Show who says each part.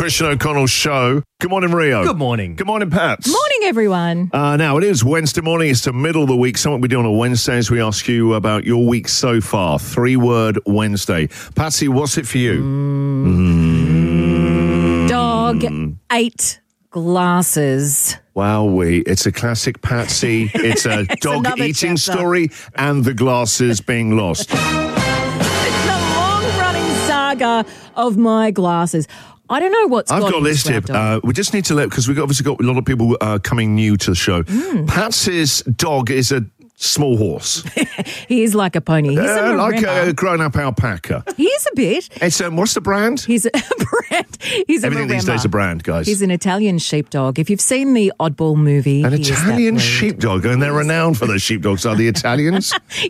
Speaker 1: Christian O'Connell Show. Good morning, Rio.
Speaker 2: Good morning.
Speaker 1: Good morning, Pat.
Speaker 3: Morning, everyone.
Speaker 1: Now, it is Wednesday morning. It's the middle of the week. Something we do on a Wednesday is we ask you about your week so far. 3-word Wednesday. Patsy, what's it for you?
Speaker 3: Dog ate glasses.
Speaker 1: Wowee. It's a classic Patsy. It's a dog
Speaker 3: another
Speaker 1: eating
Speaker 3: chapter.
Speaker 1: story and the glasses being lost.
Speaker 3: The long-running saga of my glasses. I don't know what's
Speaker 1: I've got listed. We just need to let, because we've obviously got a lot of people coming new to the show. Patsy's dog is a small horse.
Speaker 3: He is like a pony. He's a
Speaker 1: like
Speaker 3: Maremma.
Speaker 1: a grown-up alpaca.
Speaker 3: He is a bit.
Speaker 1: It's what's the brand?
Speaker 3: He's a brand. He's
Speaker 1: Everything
Speaker 3: a
Speaker 1: these days is a brand, guys.
Speaker 3: He's an Italian sheepdog. If you've seen the Oddball movie,
Speaker 1: An
Speaker 3: he is that
Speaker 1: Italian
Speaker 3: breed.
Speaker 1: sheepdog, and they're renowned for those sheepdogs, are the Italians?